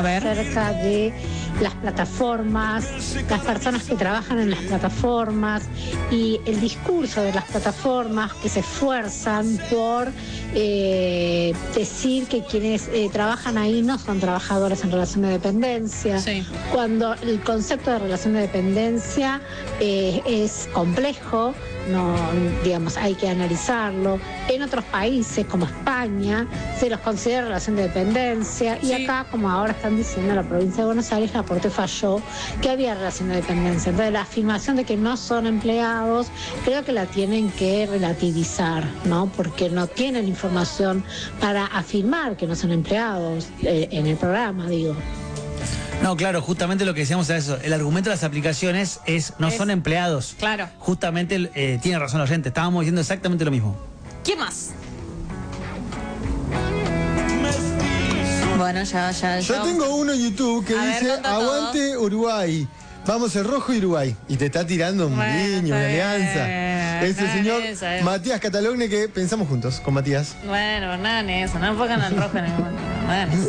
acerca de las plataformas, las personas que trabajan en las plataformas y el discurso de las plataformas que se esfuerzan por decir que quienes trabajan ahí no son trabajadores en relación de dependencia, Sí. cuando el concepto de relación de dependencia es complejo. No, digamos, hay que analizarlo. En otros países como España se los considera relación de dependencia y Sí. acá, como ahora están diciendo en la provincia de Buenos Aires, la Corte falló que había relación de dependencia. Entonces la afirmación de que no son empleados creo que la tienen que relativizar, ¿no? Porque no tienen información para afirmar que no son empleados en el programa, digo. No, claro, justamente lo que decíamos es eso. El argumento de las aplicaciones no son empleados. Claro. Justamente tiene razón la oyente. Estábamos diciendo exactamente lo mismo. ¿Quién más? Bueno, ya. Yo tengo uno en YouTube que A ver, dice, conta todo. aguante Uruguay. Vamos el rojo y Uruguay. Y te está tirando un Bueno, guiño, está una bien, alianza. Es el está señor bien, está bien. Matías Catalogne, que pensamos juntos con Matías. Bueno, nada en eso, no enfocan al rojo en el momento. Nada en eso.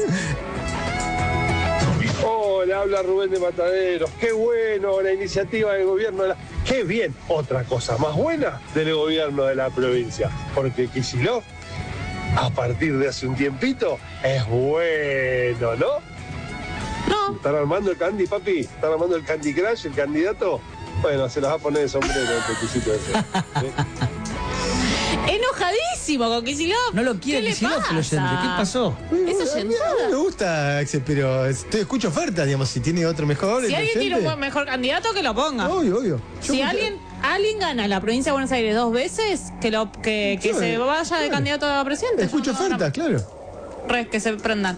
Hola, habla Rubén de Mataderos. Qué bueno la iniciativa del gobierno. Qué bien. Otra cosa más buena del gobierno de la provincia. Porque Kicillof, a partir de hace un tiempito, es bueno, ¿no? No. ¿Están armando el Candy, papi? ¿Están armando el Candy Crush, el candidato? Bueno, se los va a poner de sombrero el peticito ese. ¿Sí? Enojadísimo con Kicillof. No lo quiere ¿Qué le Kicillof el oyente. pasa? ¿Qué pasó? Eso A mí me gusta, Axel, pero escucho ofertas, digamos, si tiene otro mejor. Si el alguien tiene un oyente. buen mejor candidato, que lo ponga. Obvio. Yo Si escucho- alguien gana la provincia de Buenos Aires 2 veces, que Yo, se vaya de claro. candidato a presidente. Escucho Yo no- ofertas, claro. que se prendan.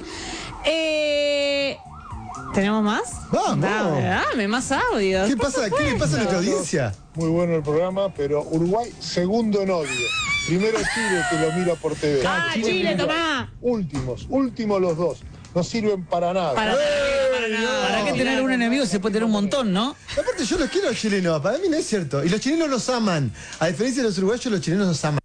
¿Tenemos más? Vamos. Dame más audios. ¿Qué por pasa? ¿Qué le supuesto. pasa a nuestra audiencia? Muy bueno el programa, pero Uruguay segundo en odio. Primero Chile, que lo mira por TV. Ah, Chile, tomá. Últimos los dos. No sirven para nada. Para nada. ¿Para qué tener un enemigo si se puede tener un montón, no? Aparte, yo los quiero a los chilenos. Para mí no es cierto. Y los chilenos los aman. A diferencia de los uruguayos, los chilenos los aman.